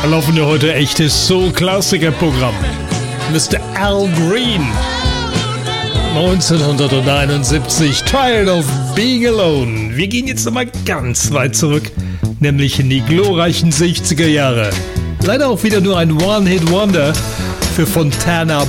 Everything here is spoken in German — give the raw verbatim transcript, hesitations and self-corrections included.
laufen ja heute echtes Soul-Klassiker-Programm. Mister Al Green, neunzehnhunderteinundsiebzig, Tired of Being Alone. Wir gehen jetzt nochmal ganz weit zurück, nämlich in die glorreichen sechziger Jahre. Leider auch wieder nur ein One-Hit-Wonder für Fontana